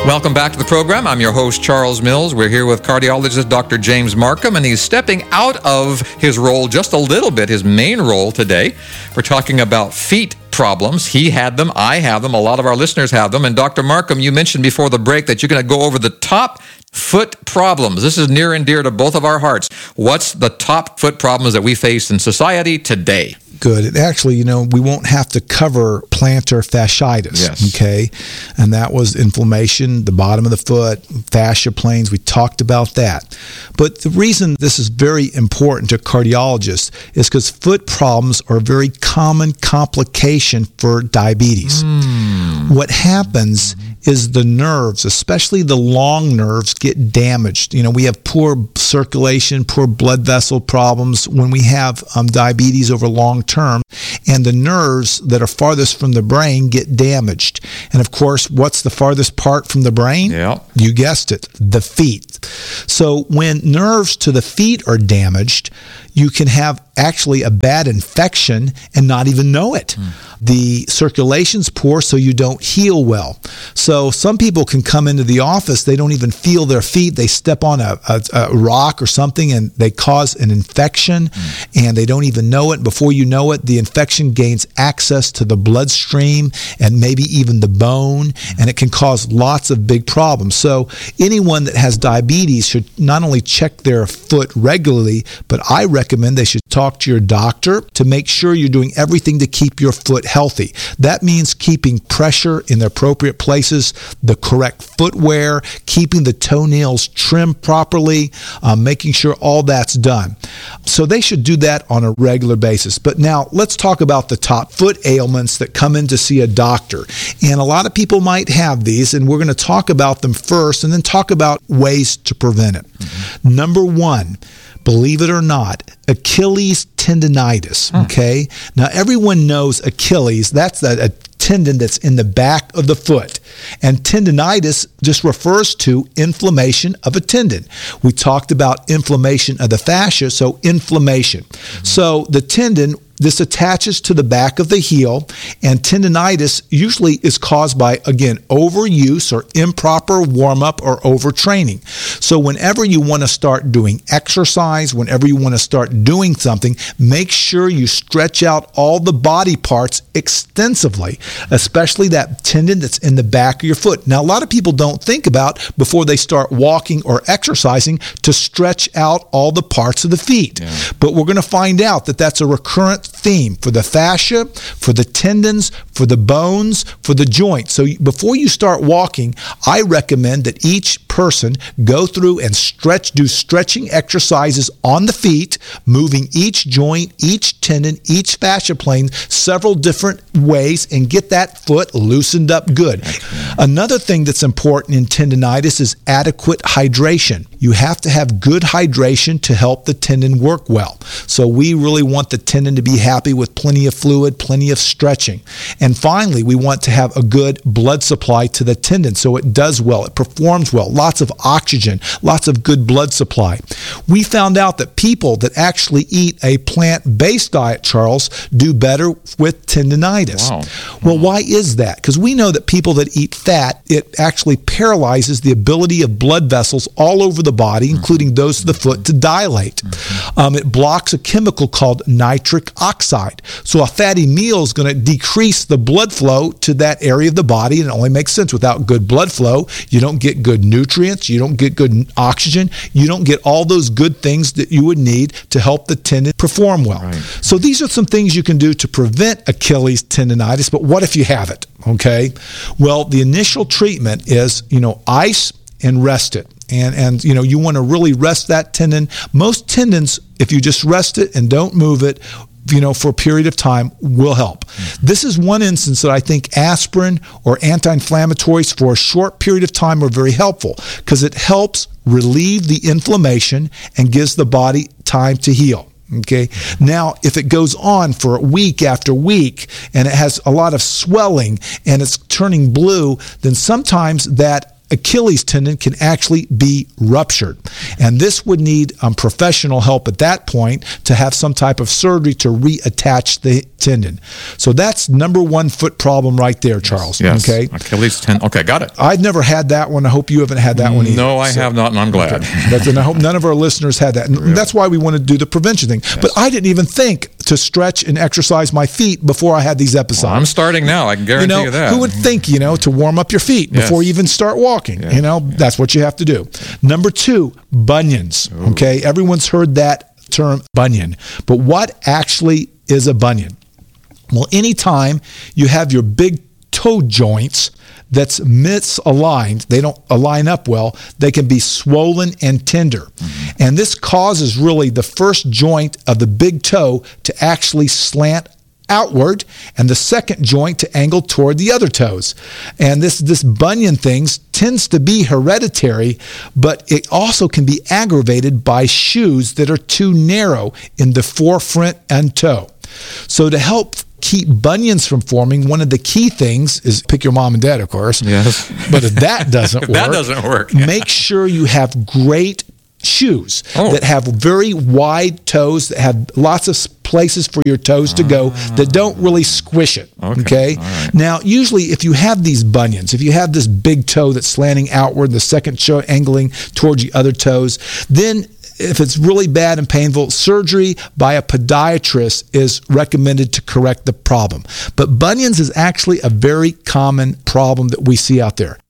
Welcome back to the program. I'm your host, Charles Mills. We're here with cardiologist Dr. James Marcum, and he's stepping out of his role just a little bit, his main role today. We're talking about feet problems. He had them. I have them. A lot of our listeners have them. And Dr. Marcum, you mentioned before the break that you're going to go over the top foot problems. This is near and dear to both of our hearts. What's the top foot problems that we face in society today? Good. And actually, we won't have to cover plantar fasciitis, Yes. okay? And that was inflammation, the bottom of the foot, fascia planes. We talked about that. But the reason this is very important to cardiologists is because foot problems are a very common complication for diabetes. What happens is the nerves, especially the long nerves, get damaged. We have poor circulation, poor blood vessel problems when we have diabetes over long term, and the nerves that are farthest from the brain get damaged. And of course, what's the farthest part from the brain? Yeah. You guessed it, the feet. So when nerves to the feet are damaged, you can have actually a bad infection and not even know it. The circulation's poor, so you don't heal well. So some people can come into the office, they don't even feel their feet. They step on a rock or something and they cause an infection and they don't even know it. Before you know it, the infection gains access to the bloodstream and maybe even the bone, and it can cause lots of big problems. So anyone that has diabetes should not only check their foot regularly, but I recommend they should talk to your doctor to make sure you're doing everything to keep your foot healthy. That means keeping pressure in the appropriate places, the correct footwear, keeping the toenails trimmed properly, making sure all that's done. So they should do that on a regular basis. But now let's talk about the top foot ailments that come in to see a doctor. And a lot of people might have these, and we're going to talk about them first and then talk about ways to prevent it. Number one, believe it or not, Achilles tendonitis, okay? Now, everyone knows Achilles. That's a tendon that's in the back of the foot. And tendonitis just refers to inflammation of a tendon. We talked about inflammation of the fascia, so inflammation. So the tendon, this attaches to the back of the heel, and tendonitis usually is caused by, again, overuse or improper warm-up or overtraining. So whenever you want to start doing exercise, whenever you want to start doing something, make sure you stretch out all the body parts extensively, especially that tendon that's in the back of your foot. Now, a lot of people don't think about, before they start walking or exercising, to stretch out all the parts of the feet. Yeah. But we're going to find out that that's a recurrent theme for the fascia, for the tendons, for the bones, for the joints. So before you start walking, I recommend that each person go through and do stretching exercises on the feet, moving each joint, each tendon, each fascia plane several different ways, and get that foot loosened up good. Another thing that's important in tendonitis is adequate hydration. You have to have good hydration to help the tendon work well. So we really want the tendon to be happy with plenty of fluid, plenty of stretching. And finally, we want to have a good blood supply to the tendon so it does well, it performs well, lots of oxygen, lots of good blood supply. We found out that people that actually eat a plant-based diet, Charles, do better with tendonitis. Wow. Well, why is that? Because we know that people that eat fat, it actually paralyzes the ability of blood vessels all over the body, including those of the foot, to dilate. It blocks a chemical called nitric oxide. So a fatty meal is going to decrease the blood flow to that area of the body, and it only makes sense. Without good blood flow, you don't get good nutrients, you don't get good oxygen, you don't get all those good things that you would need to help the tendon perform well. Right. So these are some things you can do to prevent Achilles tendonitis, but what if you have it, okay? Well, the initial treatment is, ice and rest it. And you want to really rest that tendon. Most tendons, if you just rest it and don't move it, for a period of time, will help. This is one instance that I think aspirin or anti-inflammatories for a short period of time are very helpful, because it helps relieve the inflammation and gives the body time to heal. Okay. Now, if it goes on for week after week and it has a lot of swelling and it's turning blue, then sometimes that Achilles tendon can actually be ruptured. And this would need professional help at that point to have some type of surgery to reattach the tendon. So that's number one foot problem right there, Charles. Yes. Okay. Achilles tendon. Okay, got it. I've never had that one. I hope you haven't had that one either. No, I have not, and I'm glad. Okay. And I hope none of our listeners had that. And that's why we want to do the prevention thing. Yes. But I didn't even think to stretch and exercise my feet before I had these episodes. Well, I'm starting now. I can guarantee you that. Who would think, to warm up your feet before you even start walking? Yes. That's what you have to do. Number 2, bunions. Ooh. Okay, everyone's heard that term, bunion. But what actually is a bunion? Well, anytime you have your big toe joints that's misaligned, they don't align up well, they can be swollen and tender. Mm-hmm. And this causes really the first joint of the big toe to actually slant outward and the second joint to angle toward the other toes. And this bunion things tends to be hereditary, but it also can be aggravated by shoes that are too narrow in the forefront and toe. So to help keep bunions from forming, one of the key things is pick your mom and dad, of course. Yes. But if that doesn't work, that doesn't work. Make sure you have great shoes that have very wide toes, that have lots of places for your toes to go, that don't really squish it. Okay? Right. Now, usually if you have these bunions, if you have this big toe that's slanting outward, the second toe angling towards the other toes, then if it's really bad and painful, surgery by a podiatrist is recommended to correct the problem. But bunions is actually a very common problem that we see out there.